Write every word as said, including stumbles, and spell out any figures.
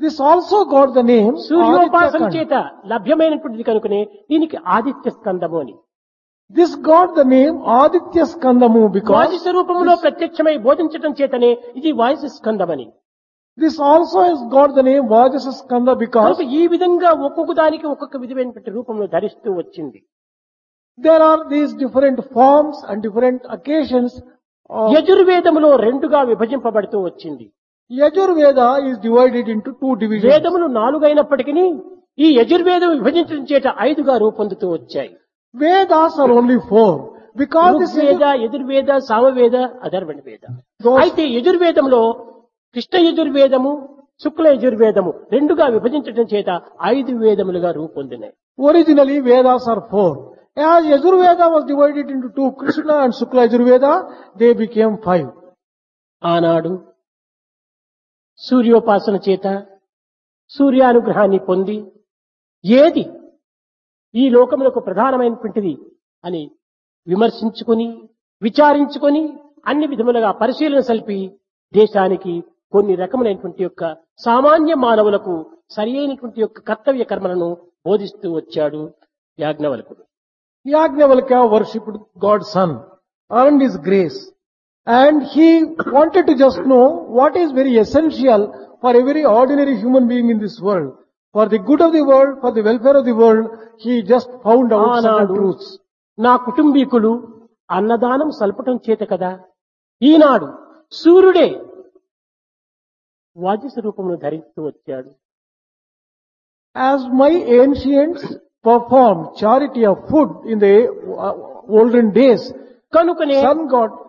This also got the name సూర్యోపాసన Aditya చేత లభ్యమైనటువంటిది కనుకనే దీనికి ఆదిత్య స్కందము అని. This got the name Aditya Skandamu because వాది స్వరూపంలో ప్రత్యక్షమై బోధించటం చేతనే ఇది వాయు స్కందమని. this also has got the name Vajasa Skanda because కనుక ఈ విధంగా ఒక్కొక్క దానికి ఒక్కొక్క విధమైనటువంటి రూపంలో ధరిస్తూ వచ్చింది. there are these different forms and different occasions of యజుర్వేదములో రెండుగా విభజింపబడుతూ వచ్చింది. Yajurveda is divided into two divisions. వేదములు నాలుగైనప్పటికీ ఈ యజుర్వేదం విభజించడం చేత ఐదుగా రూపొందుతూ వచ్చాయి. Vedas are only four because this Rigveda, is Yajurveda, Samaveda, అధర్వణ వేద. Those- అయితే యజుర్వేదంలో కృష్ణ యజుర్వేదము, శుక్ల యజుర్వేదము రెండుగా విభజించడం చేత ఐదు వేదములుగా రూపొందినాయి. originally Vedas are four. As Yajurveda was divided into two, Krishna and Shukla Yajurveda, they became five. ఆనాడు సూర్యోపాసన చేత సూర్యానుగ్రహాన్ని పొంది ఏది ఈ లోకములకు ప్రధానమైనటువంటిది అని విమర్శించుకొని విచారించుకొని అన్ని విధములుగా పరిశీలన సల్పి దేశానికి కొన్ని రకములైనటువంటి యొక్క సామాన్య మానవులకు సరి అయినటువంటి యొక్క కర్తవ్య కర్మలను బోధిస్తూ వచ్చాడు యాజ్ఞవల్కుడు. Yajnavalkya worshipped God's son, earned his grace, and he wanted to just know what is very essential for every ordinary human being in this world. For the good of the world, for the welfare of the world, he just found out certain ఆనాడు truths. నా కుటుంబీకులు అన్నదానం సల్పటం చేత కదా ఈనాడు సూర్యుడే వాజి స్వరూపమును ధరిస్తూ వచ్చాడు. As my ancients performed charity of food in the uh, olden days, కనుకనే sun god